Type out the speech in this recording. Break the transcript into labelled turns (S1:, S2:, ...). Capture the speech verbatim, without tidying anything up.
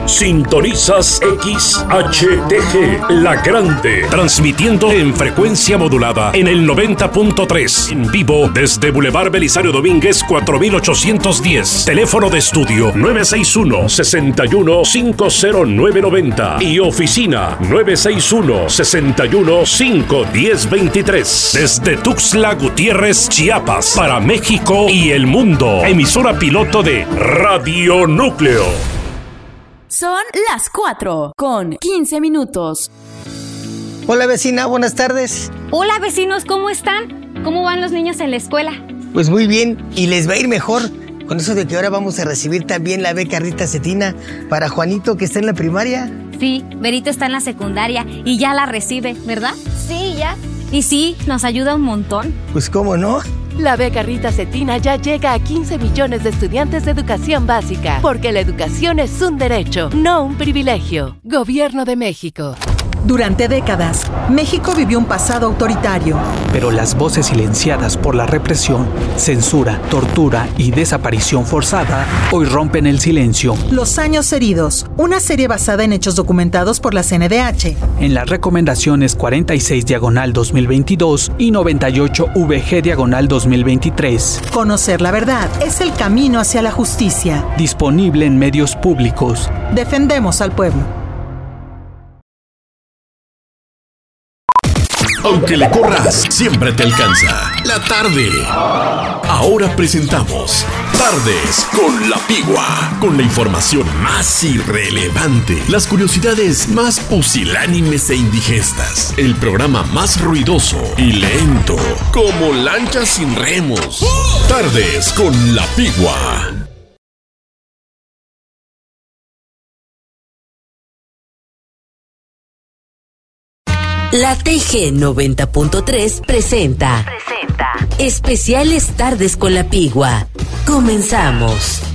S1: Sintonizas X H T G, La Grande, transmitiendo en frecuencia modulada en el noventa punto tres, en vivo desde Boulevard Belisario Domínguez cuatro mil ochocientos diez. Teléfono de estudio nueve seis uno, seis uno, cinco cero nueve nueve cero y oficina nueve seis uno, seis uno, cinco uno cero dos tres. Desde Tuxtla Gutiérrez, Chiapas, para México y el mundo. Emisora piloto de Radio Núcleo.
S2: Son las cuatro con quince minutos.
S3: Hola vecina, buenas tardes.
S4: Hola vecinos, ¿cómo están? ¿Cómo van los niños en la escuela?
S3: Pues muy bien, y les va a ir mejor con eso de que ahora vamos a recibir también la beca Rita Cetina para Juanito, que está en la primaria.
S4: Sí, Berito está en la secundaria y ya la recibe, ¿verdad?
S5: Sí, ya.
S4: Y sí, nos ayuda un montón.
S3: Pues cómo no.
S6: La beca Rita Cetina ya llega a quince millones de estudiantes de educación básica, porque la educación es un derecho, no un privilegio. Gobierno de México.
S7: Durante décadas, México vivió un pasado autoritario.
S8: Pero las voces silenciadas por la represión, censura, tortura y desaparición forzada hoy rompen el silencio.
S7: Los años heridos, una serie basada en hechos documentados por la C N D H.
S8: En las recomendaciones cuarenta y seis diagonal dos mil veintidós y noventa y ocho V G diagonal dos mil veintitrés.
S7: Conocer la verdad es el camino hacia la justicia.
S8: Disponible en medios públicos.
S7: Defendemos al pueblo.
S1: Aunque le corras, siempre te alcanza. La tarde. Ahora presentamos Tardes con la Pigua, con la información más irrelevante, las curiosidades más pusilánimes e indigestas, el programa más ruidoso y lento, como lanchas sin remos. Tardes con la Pigua.
S9: La T G noventa punto tres presenta, presenta Especiales Tardes con la Pigua. Comenzamos.